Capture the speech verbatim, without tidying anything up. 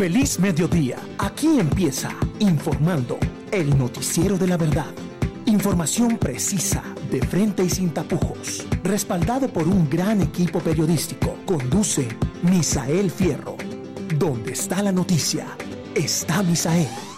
Feliz mediodía. Aquí empieza Informando, el noticiero de la verdad. Información precisa, de frente y sin tapujos. Respaldado por un gran equipo periodístico. Conduce Misael Fierro. Donde está la noticia, está Misael.